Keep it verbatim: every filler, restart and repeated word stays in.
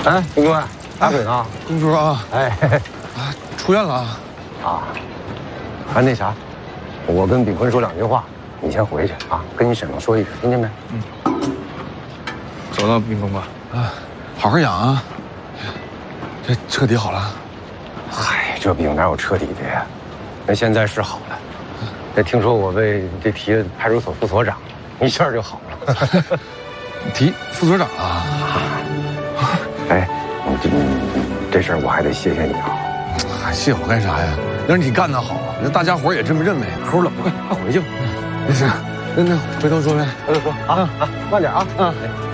哎，兵哥，打盹啊？ 公叔啊， 哎， 啊，出院了啊？ 啊，还那啥，我跟炳坤说两句话，你先回去啊，跟你婶子说一声，听见没？ 嗯。走了，炳坤吧。啊，好好养啊。这彻底好了。 嗨，这病哪有彻底的呀？那现在是好了。这听说我被这提了派出所副所长，一下就好了。 提副所长啊？ 哎，你这这事儿我还得谢谢你啊！ 还谢我干啥呀？那是你干得好啊！那大家伙也这么认为。齁冷，快快回去吧。那行，那那回头说呗， 回头说啊啊，慢点啊啊。